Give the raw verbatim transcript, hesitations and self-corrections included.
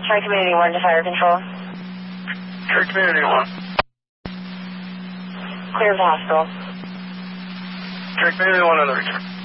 Try Community one to fire control. Try Community one. Clear of the hospital. Try Community one on the return.